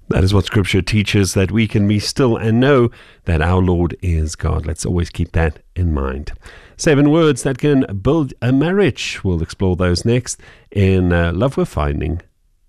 That is what Scripture teaches, that we can be still and know that our Lord is God. Let's always keep that in mind. 7 words that can build a marriage. We'll explore those next in Love Worth Finding.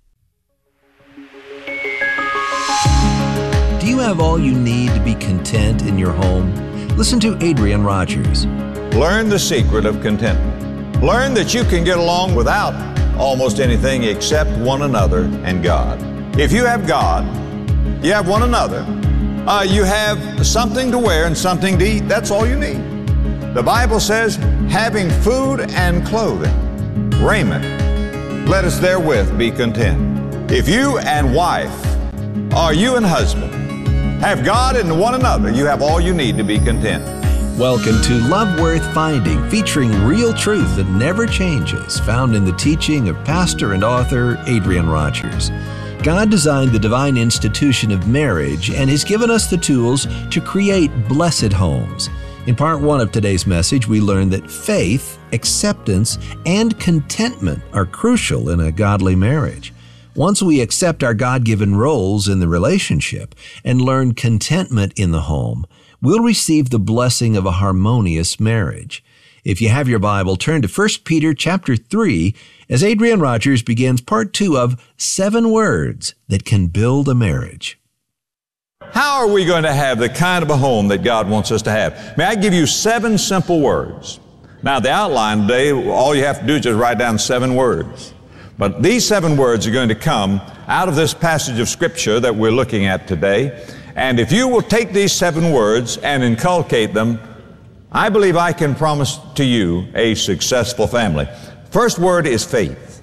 Do you have all you need to be content in your home? Listen to Adrian Rogers. Learn the secret of contentment. Learn that you can get along without almost anything except one another and God. If you have God, you have one another, you have something to wear and something to eat, that's all you need. The Bible says, having food and clothing, raiment, let us therewith be content. If you and wife, or you and husband, have God and one another, you have all you need to be content. Welcome to Love Worth Finding, featuring real truth that never changes, found in the teaching of pastor and author Adrian Rogers. God designed the divine institution of marriage and has given us the tools to create blessed homes. In part 1 of today's message, we learn that faith, acceptance, and contentment are crucial in a godly marriage. Once we accept our God-given roles in the relationship and learn contentment in the home, we'll receive the blessing of a harmonious marriage. If you have your Bible, turn to 1 Peter chapter 3 as Adrian Rogers begins part 2 of 7 words that can build a marriage. How are we going to have the kind of a home that God wants us to have? May I give you 7 simple words? Now, the outline today, all you have to do is just write down 7 words. But these 7 words are going to come out of this passage of Scripture that we're looking at today. And if you will take these 7 words and inculcate them, I believe I can promise to you a successful family. First word is faith.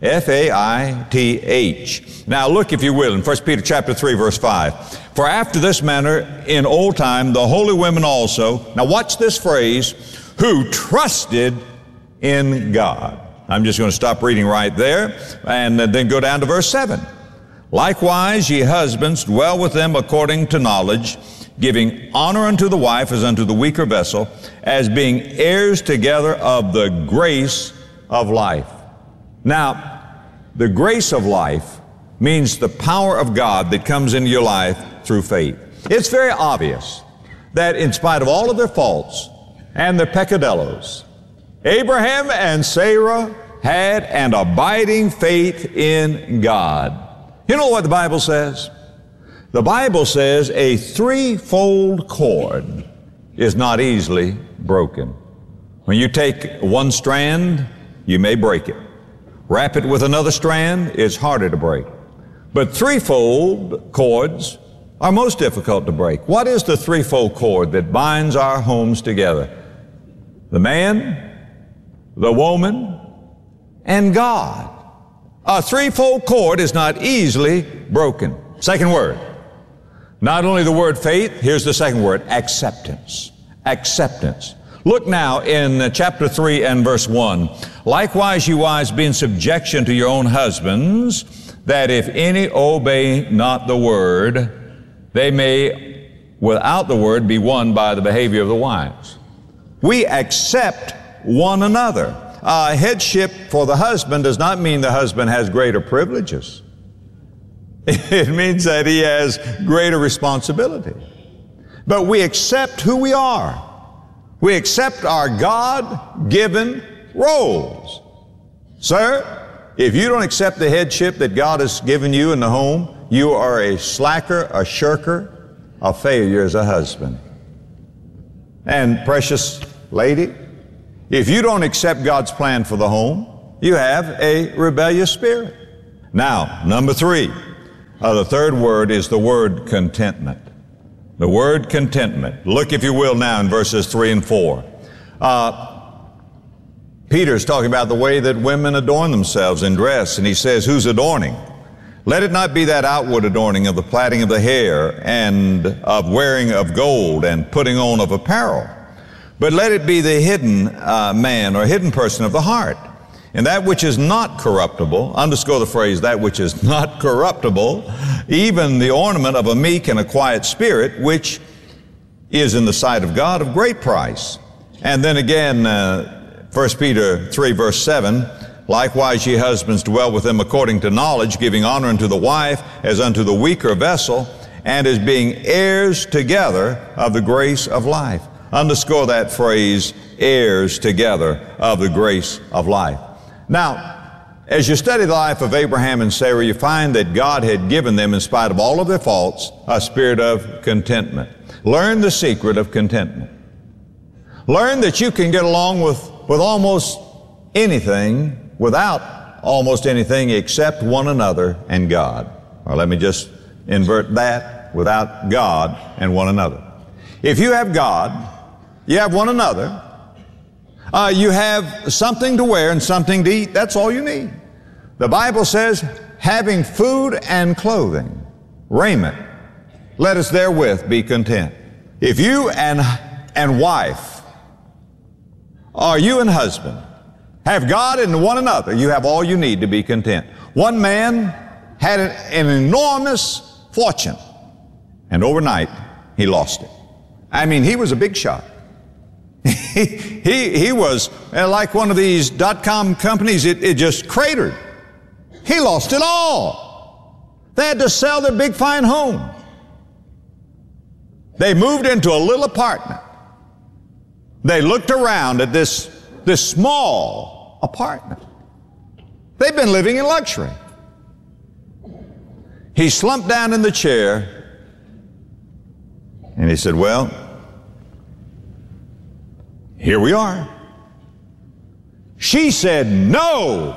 F-A-I-T-H. Now look, if you will, in 1 Peter chapter 3, verse 5. For after this manner, in old time, the holy women also, now watch this phrase, who trusted in God. I'm just going to stop reading right there and then go down to verse 7. Likewise, ye husbands, dwell with them according to knowledge, giving honor unto the wife as unto the weaker vessel, as being heirs together of the grace of life. Now, the grace of life means the power of God that comes into your life through faith. It's very obvious that in spite of all of their faults and their peccadillos, Abraham and Sarah had an abiding faith in God. You know what the Bible says? The Bible says a 3-fold cord is not easily broken. When you take one strand, you may break it. Wrap it with another strand, it's harder to break. But 3-fold cords are most difficult to break. What is the 3-fold cord that binds our homes together? The man, the woman, and God. A 3-fold cord is not easily broken. Second word. Not only the word faith, here's the second word, acceptance. Acceptance. Look now in chapter 3 and verse 1. Likewise, you wives, be in subjection to your own husbands, that if any obey not the word, they may, without the word, be won by the behavior of the wives. We accept one another. Headship for the husband does not mean the husband has greater privileges. It means that he has greater responsibility. But we accept who we are. We accept our God-given roles. Sir, if you don't accept the headship that God has given you in the home, you are a slacker, a shirker, a failure as a husband. And precious lady, if you don't accept God's plan for the home, you have a rebellious spirit. Now, number 3. The third word is the word contentment. The word contentment. Look, if you will, now in verses 3 and 4. Peter's talking about the way that women adorn themselves in dress, and he says, who's adorning? Let it not be that outward adorning of the plaiting of the hair and of wearing of gold and putting on of apparel, but let it be the hidden man or hidden person of the heart. And that which is not corruptible, underscore the phrase, that which is not corruptible, even the ornament of a meek and a quiet spirit, which is in the sight of God of great price. And then again, 1 Peter 3 verse 7, Likewise, ye husbands, dwell with them according to knowledge, giving honor unto the wife as unto the weaker vessel, and as being heirs together of the grace of life. Underscore that phrase, heirs together of the grace of life. Now, as you study the life of Abraham and Sarah, you find that God had given them, in spite of all of their faults, a spirit of contentment. Learn the secret of contentment. Learn that you can get along with almost anything, without almost anything except one another and God. Or let me just invert that, without God and one another. If you have God, you have one another, you have something to wear and something to eat, that's all you need. The Bible says, having food and clothing, raiment, let us therewith be content. If you and wife, or you and husband, have God and one another, you have all you need to be content. One man had an enormous fortune, and overnight he lost it. I mean, he was a big shot. He was like one of these .com companies, it just cratered. He lost it all. They had to sell their big fine home. They moved into a little apartment. They looked around at this small apartment. They've been living in luxury. He slumped down in the chair and he said, well, here we are. She said, no,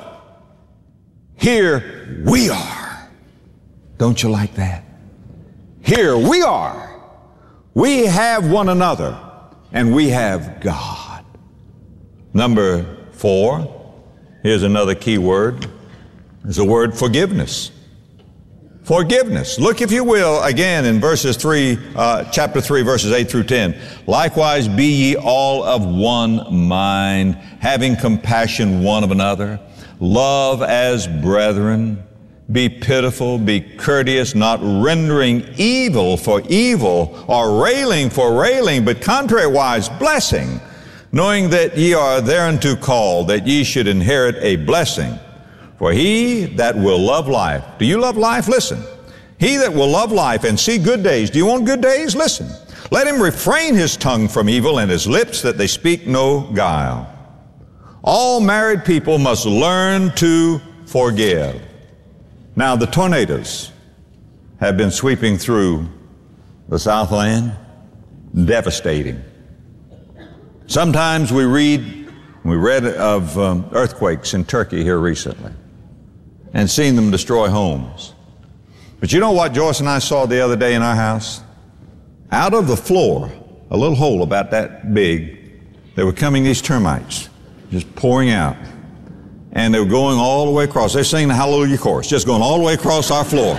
here we are. Don't you like that? Here we are. We have one another and we have God. Number 4, here's another key word, is the word forgiveness. Forgiveness. Look, if you will, again in chapter 3, verses 8 through 10. Likewise, be ye all of one mind, having compassion one of another. Love as brethren. Be pitiful, be courteous, not rendering evil for evil, or railing for railing, but contrariwise blessing, knowing that ye are thereunto called, that ye should inherit a blessing. For he that will love life, do you love life? Listen. He that will love life and see good days, do you want good days? Listen. Let him refrain his tongue from evil and his lips that they speak no guile. All married people must learn to forgive. Now, the tornadoes have been sweeping through the Southland, devastating. Sometimes we read of earthquakes in Turkey here recently and seen them destroy homes. But you know what Joyce and I saw the other day in our house? Out of the floor, a little hole about that big, there were coming these termites, just pouring out. And they were going all the way across. They're singing the Hallelujah chorus, just going all the way across our floor.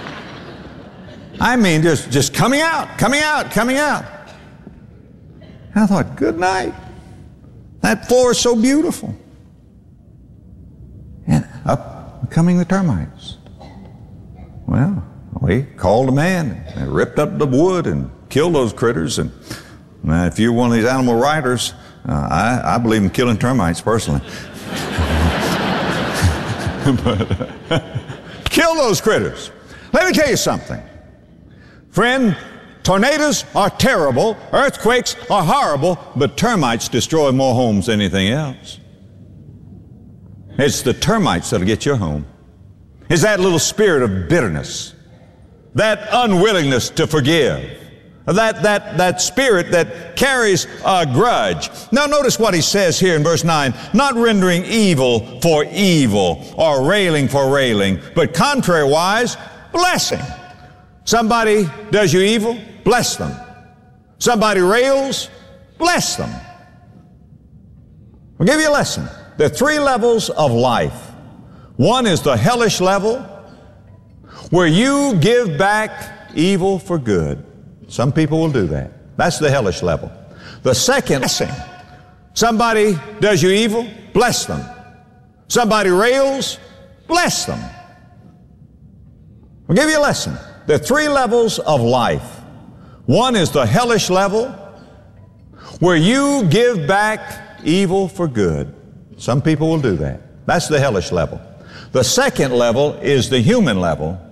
I mean, just coming out, coming out, coming out. I thought, good night. That floor is so beautiful. And up coming the termites. Well, we called a man and ripped up the wood and killed those critters. And if you're one of these animal writers, I believe in killing termites personally. But kill those critters. Let me tell you something. Friend, tornadoes are terrible, earthquakes are horrible, but termites destroy more homes than anything else. It's the termites that'll get your home. It's that little spirit of bitterness, that unwillingness to forgive, that spirit that carries a grudge. Now notice what he says here in verse 9, not rendering evil for evil or railing for railing, but contrariwise blessing. Somebody does you evil, bless them. Somebody rails, bless them. I'll give you a lesson. There are 3 levels of life. One is the hellish level, where you give back evil for good. Some people will do that. That's the hellish level. The second, blessing. Somebody does you evil, bless them. Somebody rails, bless them. I'll give you a lesson. There are 3 levels of life. One is the hellish level, where you give back evil for good. Some people will do that. That's the hellish level. The second level is the human level,